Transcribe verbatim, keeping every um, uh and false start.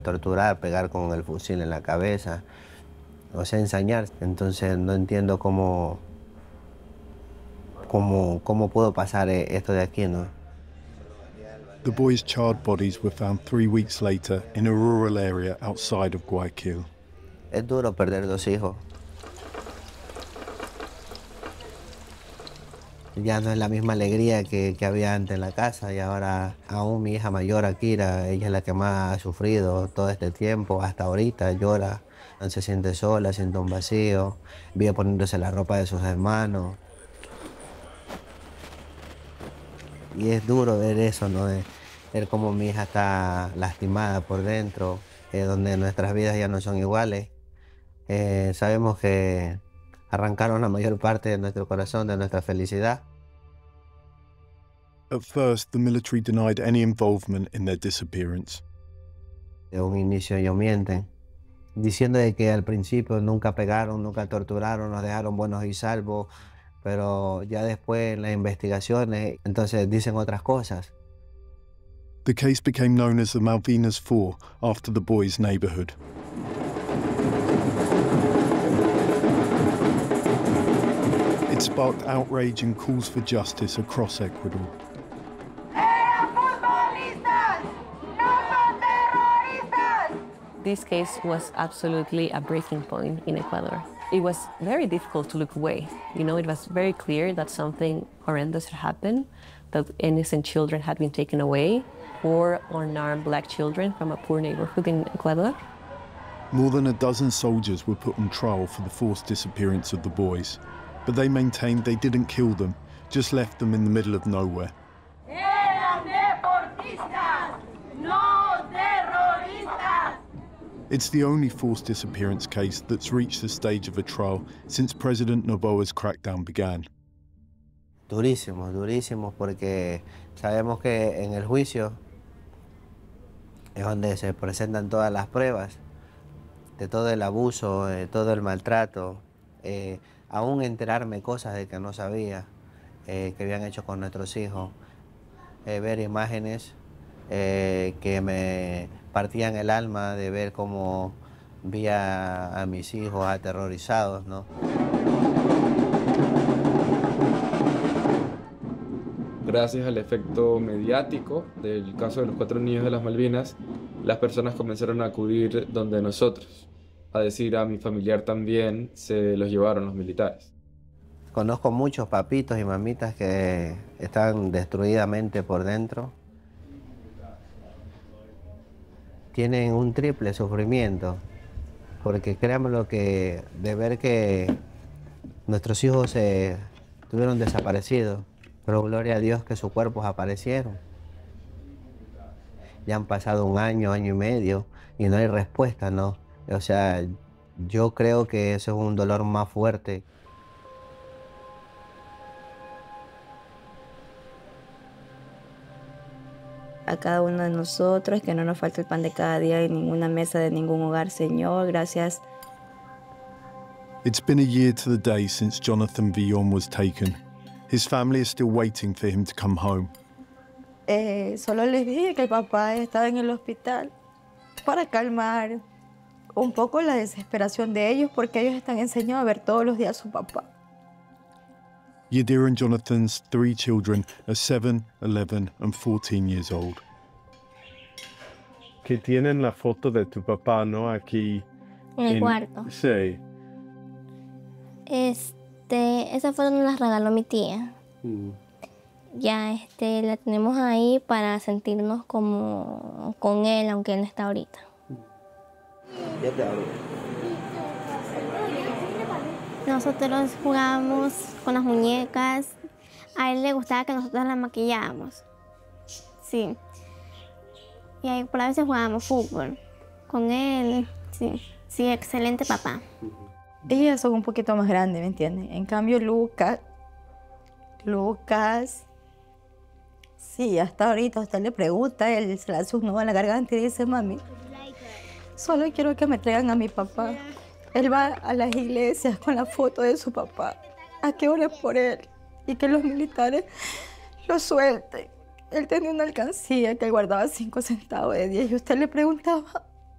Torturar, pegar con el fusil en la cabeza, o sea, ensañar. Entonces no entiendo cómo, cómo, cómo puedo pasar esto de aquí, ¿no? The boys' charred bodies were found three weeks later in a rural area outside of Guayaquil. Es duro perder dos hijos. Ya no es la misma alegría que, que había antes en la casa, y ahora aún mi hija mayor, Akira, ella es la que más ha sufrido todo este tiempo, hasta ahorita llora, se siente sola, siente un vacío, vive poniéndose la ropa de sus hermanos. Y es duro ver eso, ¿no? De ver cómo mi hija está lastimada por dentro, eh, donde nuestras vidas ya no son iguales. Eh, sabemos que arrancaron la mayor parte de nuestro corazón, de nuestra felicidad. At first, the military denied any involvement in their disappearance. De un inicio ellos mienten, diciendo de que al principio nunca pegaron, nunca torturaron, nos dejaron buenos y salvos, pero ya después en las investigaciones, entonces dicen otras cosas. The case became known as the Malvinas Four after the boys' neighborhood. It sparked outrage and calls for justice across Ecuador. This case was absolutely a breaking point in Ecuador. It was very difficult to look away. You know, it was very clear that something horrendous had happened, that innocent children had been taken away, or unarmed black children from a poor neighborhood in Ecuador. More than a dozen soldiers were put on trial for the forced disappearance of the boys, but they maintained they didn't kill them, just left them in the middle of nowhere. It's the only forced disappearance case that's reached the stage of a trial since President Noboa's crackdown began. Durísimos, durísimos, porque sabemos que en el juicio es donde se presentan todas las pruebas de todo el abuso, de todo el maltrato, eh, aún enterarme cosas de que no sabía, eh, que habían hecho con nuestros hijos, eh, ver imágenes eh, que me partían el alma, de ver cómo vi a, a mis hijos aterrorizados, ¿no? Gracias al efecto mediático del caso de los cuatro niños de las Malvinas, las personas comenzaron a acudir donde nosotros, a decir a mi familiar también se los llevaron los militares. Conozco muchos papitos y mamitas que están destruidamente por dentro. Tienen un triple sufrimiento, porque créanme lo que de ver que nuestros hijos se estuvieron desaparecidos, pero gloria a Dios que sus cuerpos aparecieron. Ya han pasado un año, año y medio, y no hay respuesta, ¿no? O sea, yo creo que eso es un dolor más fuerte. A cada uno de nosotros, que no nos falte el pan de cada día en ninguna mesa de ningún hogar, Señor. Gracias. It's been a year to the day since Jonathan Villon was taken. His family is still waiting for him to come home. Eh, solo les dije que el papá estaba en el hospital para calmar un poco la desesperación de ellos, porque ellos están enseñados a ver todos los días a su papá. Yadira and Jonathan's three children are seven, eleven and fourteen years old. Que tienen la foto de tu papá, ¿no? Aquí. En el en... cuarto. Sí. Este, esa foto nos la regaló mi tía. Mm. Ya, este, la tenemos ahí para sentirnos como con él, aunque él no está ahorita. Ya te hablo. Nosotros jugábamos con las muñecas. A él le gustaba que nosotros las maquillábamos. Sí. Y ahí por a veces jugábamos fútbol con él. Sí, sí, excelente papá. Ellas son un poquito más grandes, ¿me entienden? En cambio, Lucas, Lucas, sí, hasta ahorita usted le pregunta, él se le hace un nudo en la garganta y dice, mami, solo quiero que me traigan a mi papá. Él va a las iglesias con la foto de su papá, a que oren por él y que los militares lo suelten. Él tenía una alcancía que guardaba cinco centavos de diez y usted le preguntaba,